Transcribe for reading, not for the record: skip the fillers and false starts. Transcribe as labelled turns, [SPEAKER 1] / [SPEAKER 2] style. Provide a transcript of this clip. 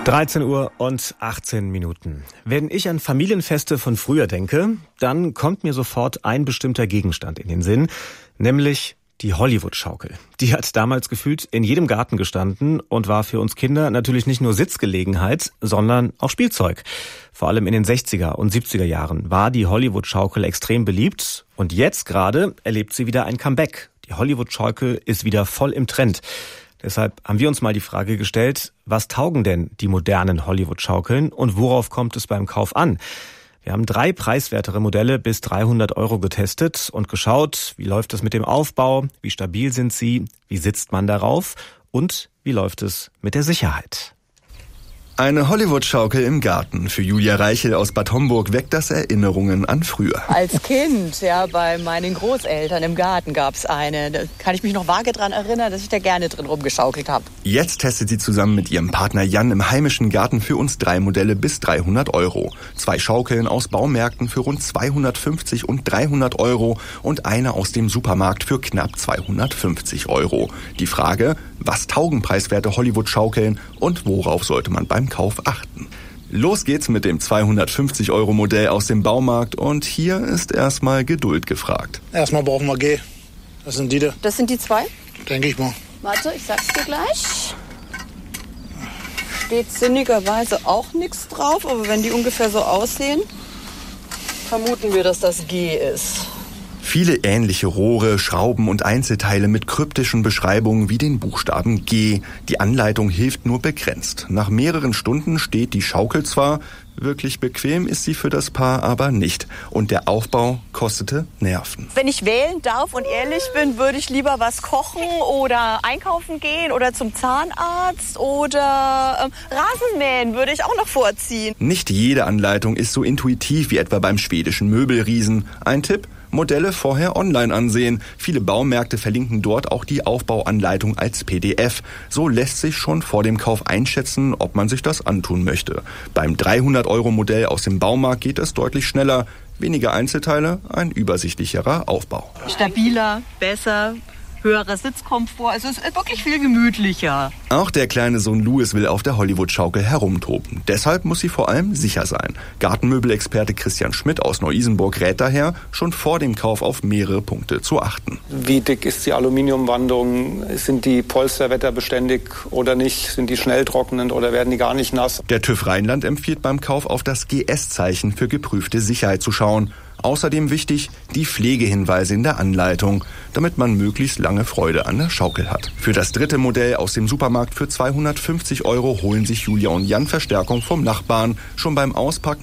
[SPEAKER 1] 13 Uhr und 18 Minuten. Wenn ich an Familienfeste von früher denke, dann kommt mir sofort ein bestimmter Gegenstand in den Sinn, nämlich die Hollywood-Schaukel. Die hat damals gefühlt in jedem Garten gestanden und war für uns Kinder natürlich nicht nur Sitzgelegenheit, sondern auch Spielzeug. Vor allem in den 60er und 70er Jahren war die Hollywood-Schaukel extrem beliebt und jetzt gerade erlebt sie wieder ein Comeback. Die Hollywood-Schaukel ist wieder voll im Trend. Deshalb haben wir uns mal die Frage gestellt, was taugen denn die modernen Hollywood-Schaukeln und worauf kommt es beim Kauf an? Wir haben 3 preiswertere Modelle bis 300 € getestet und geschaut, wie läuft es mit dem Aufbau, wie stabil sind sie, wie sitzt man darauf und wie läuft es mit der Sicherheit.
[SPEAKER 2] Eine Hollywood-Schaukel im Garten. Für Julia Reichel aus Bad Homburg weckt das Erinnerungen an früher.
[SPEAKER 3] Als Kind, ja, bei meinen Großeltern im Garten gab's eine. Da kann ich mich noch vage dran erinnern, dass ich da gerne drin rumgeschaukelt habe.
[SPEAKER 2] Jetzt testet sie zusammen mit ihrem Partner Jan im heimischen Garten für uns 3 Modelle bis 300 €. 2 Schaukeln aus Baumärkten für rund 250 und 300 € und eine aus dem Supermarkt für knapp 250 €. Die Frage, was taugen preiswerte Hollywood-Schaukeln und worauf sollte man beim Kauf achten? Los geht's mit dem 250 € Modell aus dem Baumarkt und hier ist erstmal Geduld gefragt.
[SPEAKER 4] Erstmal brauchen wir G. Das sind die da.
[SPEAKER 3] Das sind die 2?
[SPEAKER 4] Denke ich mal.
[SPEAKER 3] Warte, ich sag's dir gleich. Steht sinnigerweise auch nichts drauf, aber wenn die ungefähr so aussehen, vermuten wir, dass das G ist.
[SPEAKER 2] Viele ähnliche Rohre, Schrauben und Einzelteile mit kryptischen Beschreibungen wie den Buchstaben G. Die Anleitung hilft nur begrenzt. Nach mehreren Stunden steht die Schaukel zwar, wirklich bequem ist sie für das Paar aber nicht. Und der Aufbau kostete Nerven.
[SPEAKER 3] Wenn ich wählen darf und ehrlich bin, würde ich lieber was kochen oder einkaufen gehen oder zum Zahnarzt oder Rasenmähen würde ich auch noch vorziehen.
[SPEAKER 2] Nicht jede Anleitung ist so intuitiv wie etwa beim schwedischen Möbelriesen. Ein Tipp: Modelle vorher online ansehen. Viele Baumärkte verlinken dort auch die Aufbauanleitung als PDF. So lässt sich schon vor dem Kauf einschätzen, ob man sich das antun möchte. Beim 300 € Modell aus dem Baumarkt geht es deutlich schneller. Weniger Einzelteile, ein übersichtlicherer Aufbau.
[SPEAKER 3] Stabiler, besser, höherer Sitzkomfort. Also es ist wirklich viel gemütlicher.
[SPEAKER 2] Auch der kleine Sohn Louis will auf der Hollywood-Schaukel herumtoben. Deshalb muss sie vor allem sicher sein. Gartenmöbelexperte Christian Schmidt aus Neu-Isenburg rät daher, schon vor dem Kauf auf mehrere Punkte zu achten.
[SPEAKER 5] Wie dick ist die Aluminiumwandung? Sind die Polster wetterbeständig oder nicht? Sind die schnell trocknend oder werden die gar nicht nass?
[SPEAKER 2] Der TÜV Rheinland empfiehlt beim Kauf auf das GS-Zeichen für geprüfte Sicherheit zu schauen. Außerdem wichtig, die Pflegehinweise in der Anleitung, damit man möglichst lange Freude an der Schaukel hat. Für das 3. Modell aus dem Supermarkt für 250 € holen sich Julia und Jan Verstärkung vom Nachbarn. Schon beim Auspacken